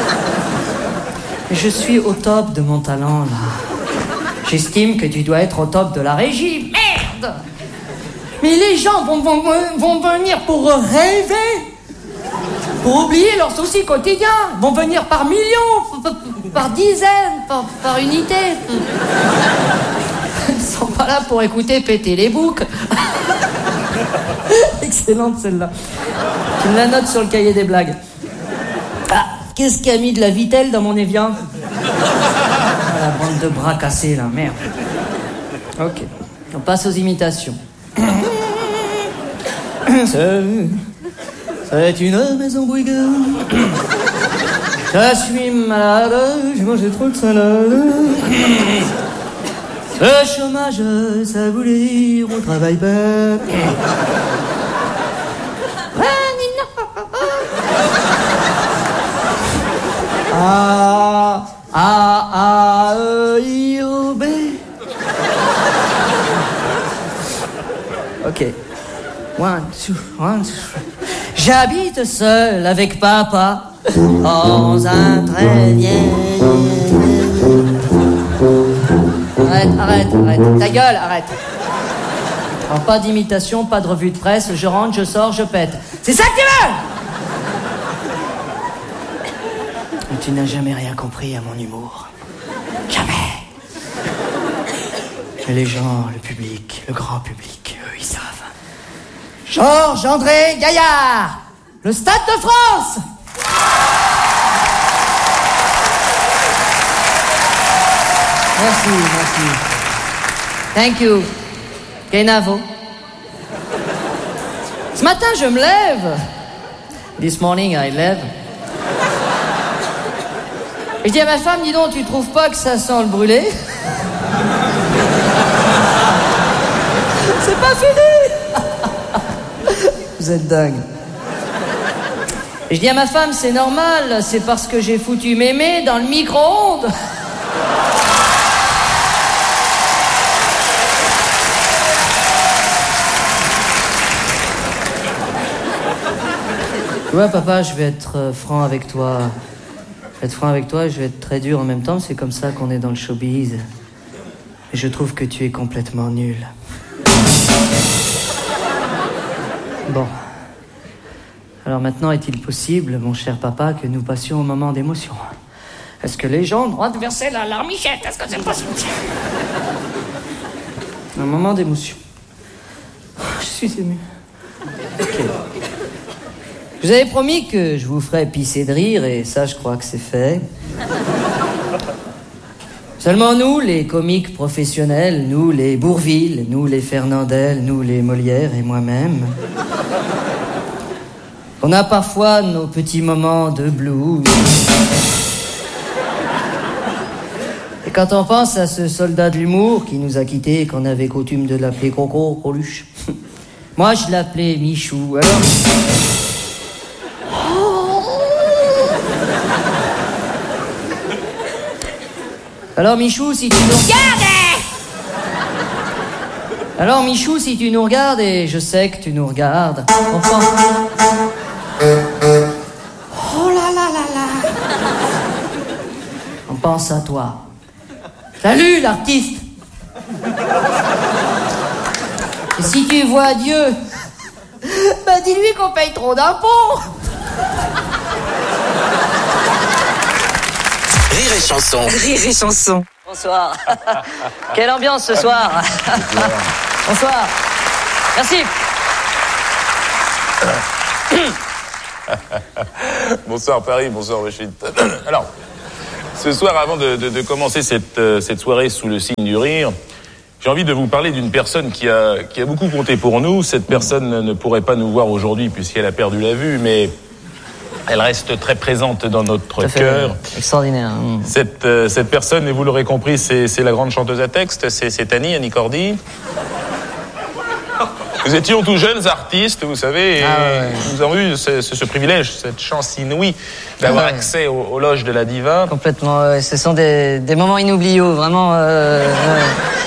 Je suis au top de mon talent, là. J'estime que tu dois être au top de la régie. Merde! Mais les gens vont, vont, vont venir pour rêver, pour oublier leurs soucis quotidiens. Vont venir par millions, par, par dizaines, par, par unités. Ils sont pas là pour écouter péter les boucs. Excellente celle-là. Tu me la notes sur le cahier des blagues. Ah, qu'est-ce qui a mis de la vitelle dans mon Evian? La bande de bras cassés, là, merde. Ok, on passe aux imitations. C'est une maison bruyante. Je suis malade, j'ai mangé trop de salade. Le chômage, ça voulait dire on travaille pas. Ah, A, A, E, I, O, B. Ok. One, two, one, two. J'habite seul avec papa dans un très vieil... Arrête, arrête, arrête. Ta gueule, arrête. Alors, pas d'imitation, pas de revue de presse. Je rentre, je sors, je pète. C'est ça que tu veux? Tu n'as jamais rien compris à mon humour. Jamais. Mais les gens, le public, le grand public, eux, ils savent. Georges André Gaillard, le Stade de France. Merci, merci. Thank you. Kenavo. Ce matin, je me lève. This morning, I lève. Et je dis à ma femme, dis donc, tu trouves pas que ça sent le brûlé? C'est pas fini. Vous êtes dingue. Et je dis à ma femme, c'est normal, c'est parce que j'ai foutu mémé dans le micro-ondes. Tu vois, papa, je vais être euh, franc avec toi. Je vais être franc avec toi, je vais être très dur en même temps. C'est comme ça qu'on est dans le showbiz. Et je trouve que tu es complètement nul. Bon. Alors maintenant, est-il possible, mon cher papa, que nous passions au moment d'émotion? Est-ce que les gens ont le droit de verser la larmichette? Est-ce que c'est possible? Un moment d'émotion. Je suis ému. Ok. Je vous avais promis que je vous ferais pisser de rire, et ça, je crois que c'est fait. Seulement nous, les comiques professionnels, nous, les Bourvil, nous, les Fernandel, nous, les Molière et moi-même, on a parfois nos petits moments de blues. Et quand on pense à ce soldat de l'humour qui nous a quittés et qu'on avait coutume de l'appeler Coco, Coluche, moi, je l'appelais Michou, alors... Alors Michou, si tu nous regardes... Alors Michou, si tu nous regardes, et je sais que tu nous regardes, on pense... Oh là là là là. On pense à toi. Salut l'artiste. Et si tu vois Dieu, bah dis-lui qu'on paye trop d'impôts. Rire et chanson. Rire et chanson. Bonsoir. Quelle ambiance ce soir. Bonsoir. Merci. Bonsoir Paris, bonsoir Rachid. Alors, ce soir, avant de, de, de commencer cette, euh, cette soirée sous le signe du rire, j'ai envie de vous parler d'une personne qui a, qui a beaucoup compté pour nous. Cette personne ne pourrait pas nous voir aujourd'hui puisqu'elle a perdu la vue, mais elle reste très présente dans notre cœur. Extraordinaire. Mmh. Cette, euh, cette personne, et vous l'aurez compris, c'est, c'est la grande chanteuse à texte, c'est, c'est Annie, Annie Cordy. Nous étions tous jeunes artistes, vous savez, et ah ouais. Nous avons eu ce, ce, ce privilège, cette chance inouïe d'avoir ah ouais. accès aux, aux loges de la diva. Complètement, ouais. Ce sont des, des moments inoubliables, vraiment. Euh, ouais.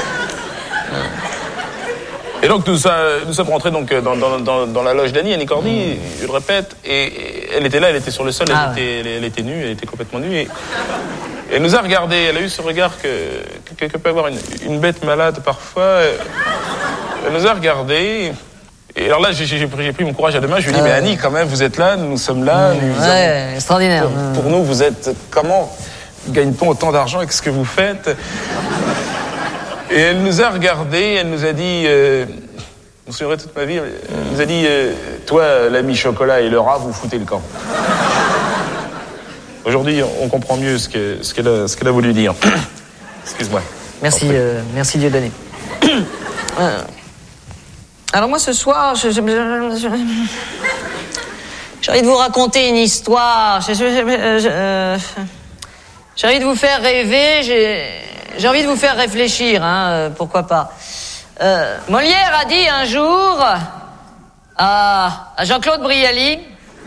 Et donc nous, nous sommes rentrés donc dans, dans, dans, dans la loge d'Annie, Annie Cordy, mmh. je le répète, et, et elle était là, elle était sur le sol, ah elle, ouais. était, elle, elle était nue, elle était complètement nue, et, et elle nous a regardés, elle a eu ce regard que, que, que peut avoir une, une bête malade parfois. Elle nous a regardés, et alors là j'ai, j'ai, pris, j'ai pris mon courage à deux mains, je lui ai dit, euh... mais Annie quand même, vous êtes là, nous sommes là. Mmh, nous ouais, avons... extraordinaire. Pour, pour nous, vous êtes, comment gagne-t-on autant d'argent avec ce que vous faites? Et elle nous a regardés, elle nous a dit, euh, je me souviendrai toute ma vie, elle nous a dit, euh, toi, l'ami Chocolat et le rat, vous foutez le camp. Aujourd'hui, on comprend mieux ce, que, ce, qu'elle, a, ce qu'elle a voulu dire. Excuse-moi. Merci, euh, merci Dieudonné. euh, alors moi, ce soir, je, je, je, je, j'ai envie de vous raconter une histoire. Je, je, je, je, euh, j'ai envie de vous faire rêver, j'ai... J'ai envie de vous faire réfléchir, hein, euh, pourquoi pas. Euh, Molière a dit un jour à, à Jean-Claude Brialy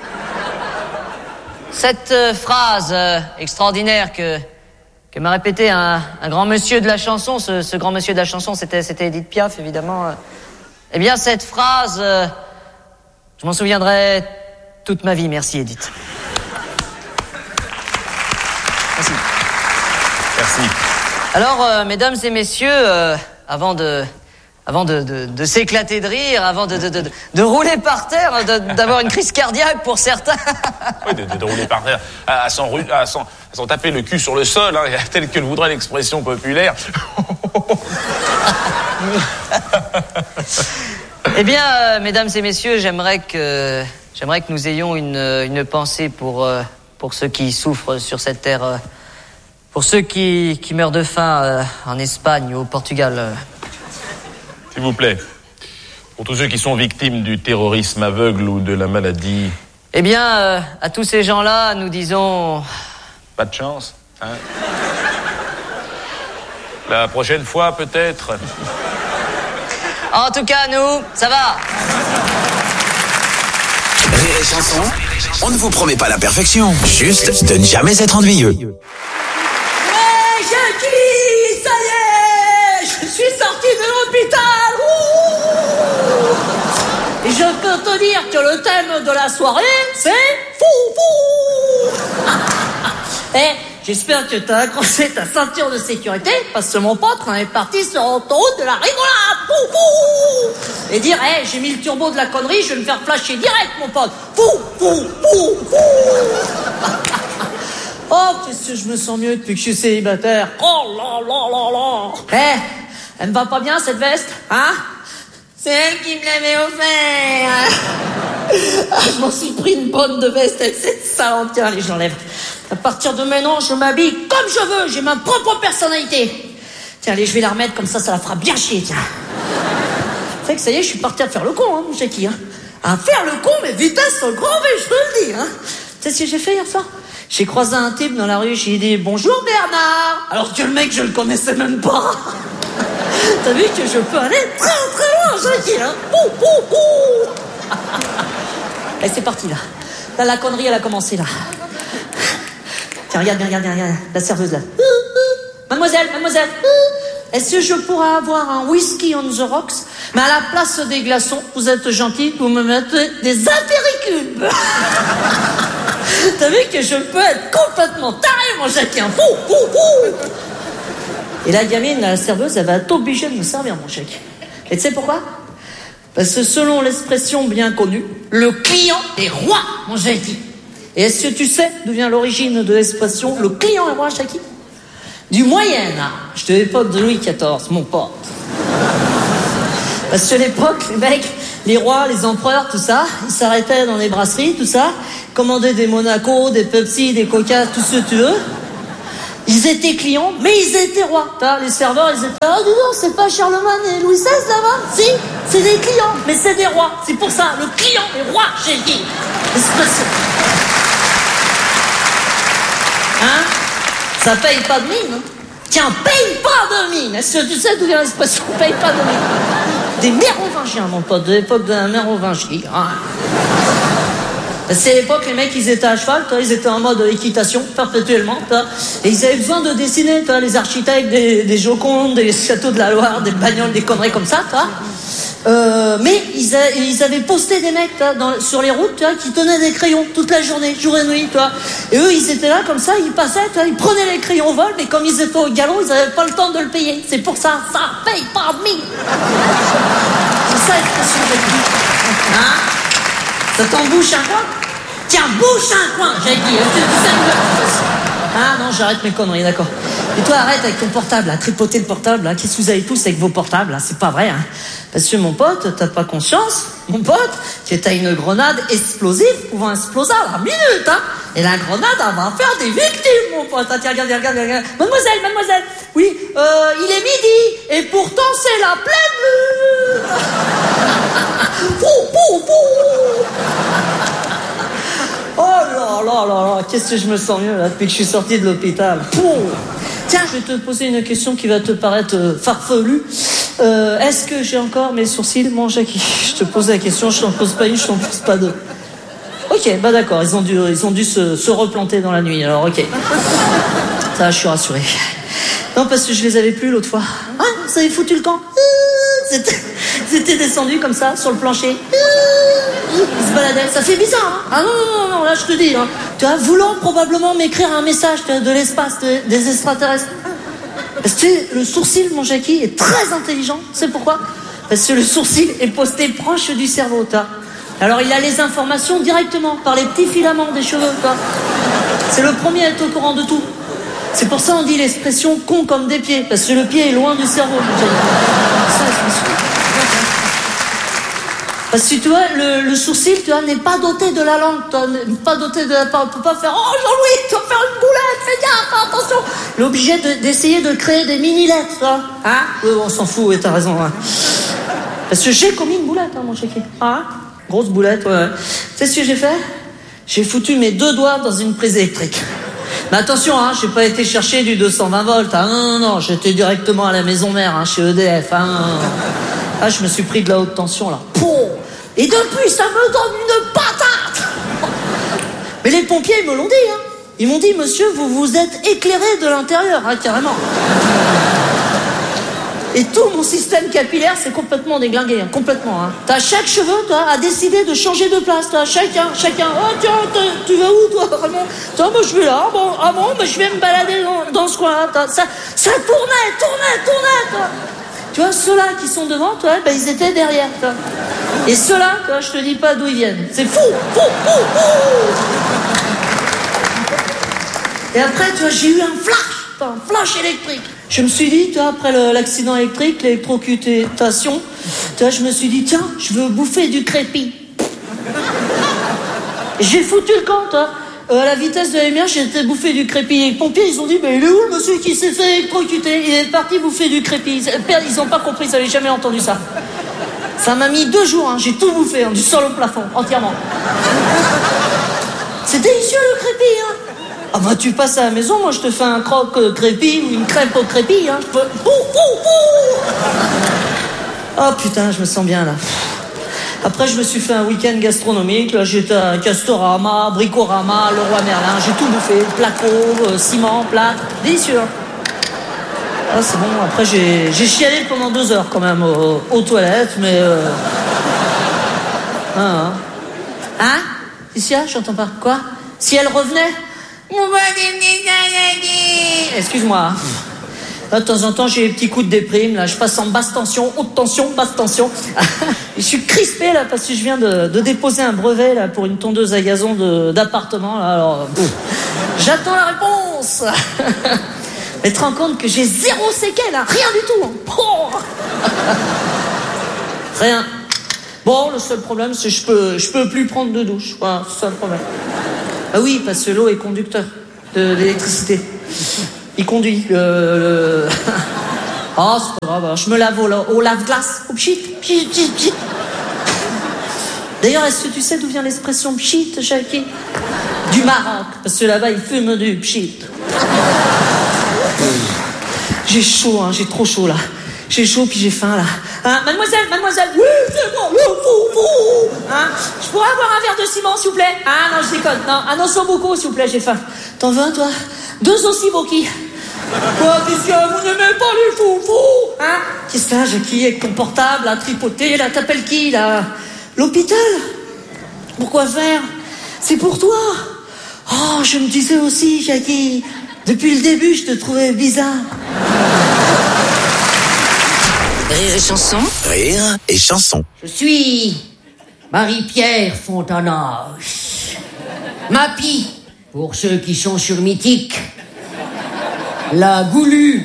cette euh, phrase euh, extraordinaire que, que m'a répété un, un grand monsieur de la chanson. Ce, ce grand monsieur de la chanson, c'était, c'était Édith Piaf, évidemment. Eh bien, cette phrase, euh, je m'en souviendrai toute ma vie. Merci, Édith. Merci. Merci. Alors, euh, mesdames et messieurs, euh, avant de, avant de, de, de s'éclater de rire, avant de, de, de, de rouler par terre, de, d'avoir une crise cardiaque pour certains. Oui, de, de, de rouler par terre, à, à, s'en, à, s'en, à s'en taper le cul sur le sol, hein, tel que le voudrait l'expression populaire. Eh bien, euh, mesdames et messieurs, j'aimerais que, j'aimerais que nous ayons une, une pensée pour, euh, pour ceux qui souffrent sur cette terre. Euh, Pour ceux qui, qui meurent de faim euh, en Espagne ou au Portugal. Euh. S'il vous plaît. Pour tous ceux qui sont victimes du terrorisme aveugle ou de la maladie. Eh bien, euh, à tous ces gens-là, nous disons... Pas de chance, hein. La prochaine fois, peut-être. En tout cas, nous, ça va. Rire et Chanson, on ne vous promet pas la perfection, juste de ne jamais être ennuyeux. Ouais, Jackie, ça y est, je suis sorti de l'hôpital. Ouh. Et je peux te dire que le thème de la soirée, c'est fou fou. Eh, j'espère que t'as accroché ta ceinture de sécurité, parce que mon pote, on est parti sur l'autoroute de la rigolade. Fou fou. Et dire, hé, hey, j'ai mis le turbo de la connerie, je vais me faire flasher direct, mon pote. Fou fou fou fou. Oh, qu'est-ce que je me sens mieux depuis que je suis célibataire. Oh là là là là. Eh, hey, elle me va pas bien cette veste, hein? C'est elle qui me l'avait offert. Ah, je m'en suis pris une bonne de veste avec cette sale. Tiens, allez, je l'enlève. À partir de maintenant, je m'habille comme je veux. J'ai ma propre personnalité. Tiens, allez, je vais la remettre comme ça, ça la fera bien chier, tiens. Tu sais que ça y est, je suis parti à faire le con, hein, mon Jackie, hein. À faire le con, mais vitesse au grand V, je te le dis, hein. Tu sais ce que j'ai fait hier soir? J'ai croisé un type dans la rue, j'ai dit « Bonjour Bernard !» Alors que le mec, je le connaissais même pas. T'as vu que je peux aller très très loin, Jackie, hein. Pou, pou, pou. Et c'est parti, là. Là, la connerie, elle a commencé, là. Tiens, regarde, regarde, regarde, regarde. La serveuse, là. Mademoiselle, mademoiselle, est-ce que je pourrais avoir un whisky on the rocks? Mais à la place des glaçons, vous êtes gentil, vous me mettez des apéricubes. T'as vu que je peux être complètement taré, mon Jackie, hein. Pou, pou, pou. Et la gamine, la serveuse, elle va être obligée de me servir, mon chèque. Et tu sais pourquoi? Parce que selon l'expression bien connue, le client est roi, mon Jackie. Et est-ce que tu sais d'où vient l'origine de l'expression le client est roi, Jackie? Du Moyen Âge, de l'époque de Louis quatorze, mon pote. Parce que l'époque, les mecs, les rois, les empereurs, tout ça, ils s'arrêtaient dans les brasseries, tout ça, commandaient des Monaco, des Pepsi, des Coca, tout ce que tu veux. Ils étaient clients, mais ils étaient rois. T'as, les serveurs, ils étaient là, oh, dis donc, c'est pas Charlemagne et Louis seize là-bas? Si, c'est des clients, mais c'est des rois. C'est pour ça, le client est roi, j'ai dit. L'expression. Hein? Ça paye pas de mine, hein? Tiens, paye pas de mine. Est-ce que tu sais d'où vient l'expression paye pas de mine? Des mérovingiens, mon pote, de l'époque de la mérovingie. Hein? C'est l'époque, les mecs, ils étaient à cheval, toi, ils étaient en mode équitation, perpétuellement, toi, et ils avaient besoin de dessiner, toi, les architectes, des, des Jocondes, des châteaux de la Loire, des bagnoles, des conneries comme ça, toi. Euh, mais ils, a, ils avaient posté des mecs, toi, dans, sur les routes, toi, qui tenaient des crayons toute la journée, jour et nuit, toi. Et eux, ils étaient là, comme ça, ils passaient, toi, ils prenaient les crayons au vol, mais comme ils étaient au galon, ils n'avaient pas le temps de le payer. C'est pour ça, ça paye pas de mine. C'est ça, l'expression de vie. Hein? Ça t'embouche un coin? Tiens, bouche un coin, j'ai dit. Ah non, j'arrête mes conneries, d'accord. Et toi, arrête avec ton portable, là, tripoter le portable, là. Qu'est-ce que vous avez tous avec vos portables, là? C'est pas vrai, hein. Parce que mon pote, t'as pas conscience, mon pote, que t'as une grenade explosive pouvant exploser à la minute, hein. Et la grenade, elle va faire des victimes, mon pote. Ah, tiens, regarde, regarde, regarde. Mademoiselle, mademoiselle, oui, euh, il est midi, et pourtant c'est la pleine lune. Pou, pou, pou. Oh là là là là, qu'est-ce que je me sens mieux là depuis que je suis sorti de l'hôpital. Pouh. Tiens, je vais te poser une question qui va te paraître euh, farfelue. Euh, est-ce que j'ai encore mes sourcils, mon Jackie? Je te pose la question, je t'en pose pas une, je t'en pose pas deux. Ok, bah d'accord, ils ont dû, ils ont dû se, se replanter dans la nuit, alors ok. Ça, je suis rassuré. Non, parce que je les avais plus l'autre fois. Ah, ça avait foutu le camp. C'était, c'était descendu comme ça, sur le plancher. Ils se baladaient. Ça fait bizarre, hein? Ah non, non, non, non, là, je te dis, hein. Tu vois, voulant probablement m'écrire un message de l'espace, de, des extraterrestres. Parce que le sourcil, mon Jackie, est très intelligent. Tu sais pourquoi? Parce que le sourcil est posté proche du cerveau, tu vois. Alors, il a les informations directement, par les petits filaments des cheveux, tu vois. C'est le premier à être au courant de tout. C'est pour ça on dit l'expression con comme des pieds, parce que le pied est loin du cerveau. Parce que tu vois, le, le sourcil, tu vois, n'est pas doté de la langue, tu vois, n'est pas doté de la parole. On peut pas faire, oh Jean-Louis, tu vas faire une boulette, fais gaffe, attention. Il est obligé de, d'essayer de créer des mini-lettres, tu vois. Hein? Oui, on s'en fout, oui, t'as raison. Hein. Parce que j'ai commis une boulette, hein, mon chéquier. Ah, grosse boulette, ouais. Tu sais ce que j'ai fait? J'ai foutu mes deux doigts dans une prise électrique. Mais attention, hein, j'ai pas été chercher du deux cent vingt volts. Hein, non, non, non, j'étais directement à la maison mère, hein, chez E D F. Hein. Ah, je me suis pris de la haute tension, là. Pouh. Et depuis, ça me donne une patate. Mais les pompiers, ils me l'ont dit, hein. Ils m'ont dit, monsieur, vous vous êtes éclairé de l'intérieur, hein, carrément. Et tout mon système capillaire s'est complètement déglingué, hein, complètement. Hein. T'as chaque cheveu, toi, a décidé de changer de place, toi. Chacun, chacun. Oh tiens, tu vas où, toi, vraiment? Toi, moi, je vais là. Bon, ah bon, bah, je vais me balader dans, dans ce coin-là. Ça, ça tournait, tournait, tournait, toi. Tu vois, ceux-là qui sont devant, toi, bah, ils étaient derrière, toi. Et ceux-là, toi, je te dis pas d'où ils viennent. C'est fou, fou, fou, fou. Et après, tu vois, j'ai eu un flash, un flash électrique. Je me suis dit, tu vois, après le, l'accident électrique, l'électrocutation, tu vois, je me suis dit, tiens, je veux bouffer du crépi. J'ai foutu le camp, toi. Euh, à la vitesse de la lumière, j'ai été bouffer du crépi. Et les pompiers, ils ont dit, mais il est où le monsieur qui s'est fait électrocuter? Il est parti bouffer du crépi. Ils n'ont pas compris, ils n'avaient jamais entendu ça. Ça m'a mis deux jours, hein. J'ai tout bouffé, hein, du sol au plafond, entièrement. C'est délicieux, le crépi, hein. Ah bah tu passes à la maison, moi je te fais un croque euh, crépi ou une crêpe au crépi, hein. Je peux... Pou, pou, pou. Oh putain, je me sens bien là. Après je me suis fait un week-end gastronomique, là j'étais à Castorama, Bricorama, Leroy Merlin, j'ai tout bouffé, placo, euh, ciment, plâtre, délicieux. Ah c'est bon, après j'ai, j'ai chialé pendant deux heures quand même aux, aux toilettes, mais... Euh... Hein, hein. Hein Lucia, j'entends pas. Quoi? Si elle revenait? Excuse-moi. Là, de temps en temps, j'ai des petits coups de déprime. Là, je passe en basse tension, haute tension, basse tension. Je suis crispé là parce que je viens de, de déposer un brevet là pour une tondeuse à gazon de, d'appartement. Là, alors, pff, j'attends la réponse. Mais te rends compte que j'ai zéro séquelle, hein, rien du tout. Hein. Oh. Rien. Bon, le seul problème, c'est que je peux, je peux plus prendre de douche. Voilà, c'est ça le problème. Ah oui, parce que l'eau est conducteur de l'électricité. Il conduit. Le... Ah, oh, c'est pas grave. Je me lave au, au lave-glace. Au pchit, pchit, pchit, pchit. D'ailleurs, est-ce que tu sais d'où vient l'expression pchit, Jackie? Du Maroc. Parce que là-bas, ils fument du pchit. J'ai chaud, hein, j'ai trop chaud là. J'ai chaud puis j'ai faim là. Hein, mademoiselle, mademoiselle, oui, c'est moi, oui, vous, vous. Hein, je pourrais avoir un verre de ciment, s'il vous plaît? Ah non, je déconne. Non, un osso beaucoup, s'il vous plaît, j'ai faim. T'en veux un, toi? Deux aussi boki. Quoi, qu'est-ce que vous n'aimez pas les foufous? Hein? Qu'est-ce que t'as, Jackie, avec ton portable, à tripoter, là, t'appelles qui, là? L'hôpital? Pourquoi faire? C'est pour toi. Oh, je me disais aussi, Jackie, depuis le début, je te trouvais bizarre. Rire et chanson. Rire et chanson. Je suis Marie-Pierre Fontanage. Mappy, pour ceux qui sont sur Mythique. La Goulue,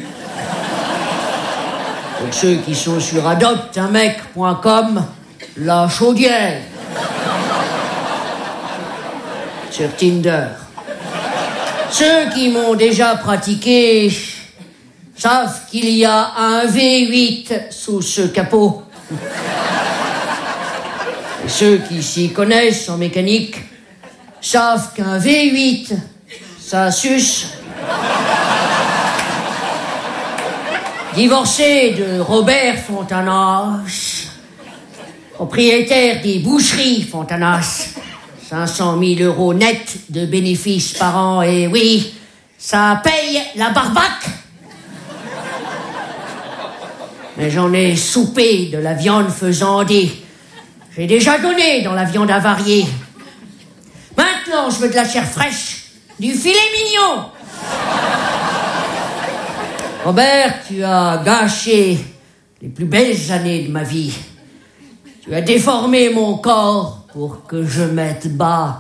pour ceux qui sont sur adopte un mec point com. La Chaudière, sur Tinder. Ceux qui m'ont déjà pratiqué savent qu'il y a un V huit sous ce capot. Et ceux qui s'y connaissent en mécanique savent qu'un V huit, ça suce. Divorcé de Robert Fontanas, propriétaire des boucheries Fontanas, cinq cent mille euros net de bénéfices par an, et oui, ça paye la barbaque. Mais j'en ai soupé de la viande faisandée. J'ai déjà donné dans la viande avariée. Maintenant, je veux de la chair fraîche, du filet mignon. Robert, tu as gâché les plus belles années de ma vie. Tu as déformé mon corps pour que je mette bas.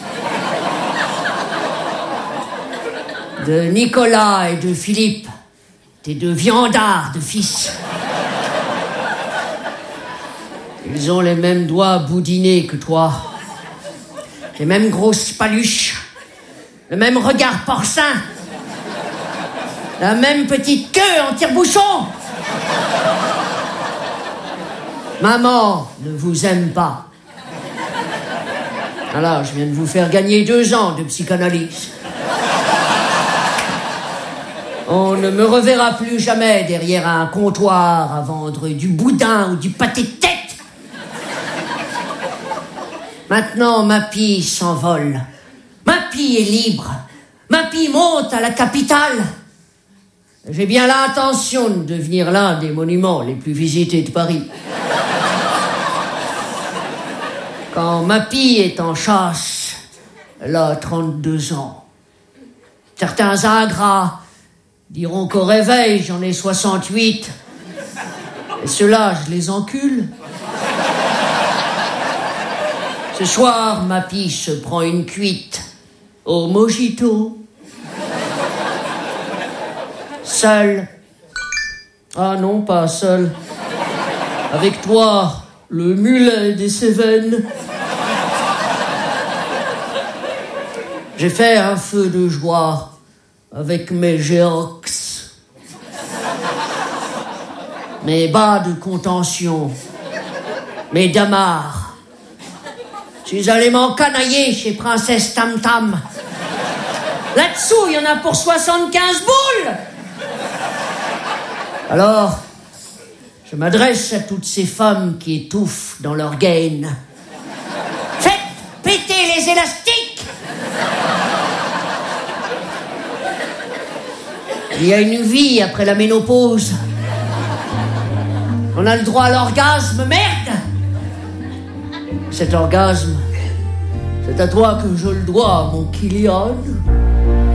De Nicolas et de Philippe, tes deux viandards de fils. Ils ont les mêmes doigts boudinés que toi. Les mêmes grosses paluches. Le même regard porcin. La même petite queue en tire-bouchon. Maman ne vous aime pas. Alors, je viens de vous faire gagner deux ans de psychanalyse. On ne me reverra plus jamais derrière un comptoir à vendre du boudin ou du pâté de tête. Maintenant, Mappy s'envole. Mappy est libre. Mappy monte à la capitale. J'ai bien l'intention de devenir l'un des monuments les plus visités de Paris. Quand Mappy est en chasse, elle a trente-deux ans. Certains ingrats diront qu'au réveil, j'en ai soixante-huit. Et ceux-là, je les encule. Ce soir, Mappy se prend une cuite au mojito. Seul. Ah non, pas seul. Avec toi, le mulet des Cévennes. J'ai fait un feu de joie avec mes géox, mes bas de contention, mes damars. Je suis allé m'encanailler chez Princesse Tam Tam. Là-dessous, il y en a pour soixante-quinze boules. Alors, je m'adresse à toutes ces femmes qui étouffent dans leur gaine. Faites péter les élastiques. Il y a une vie après la ménopause. On a le droit à l'orgasme, merde. Cet orgasme, c'est à toi que je le dois, mon Kylian.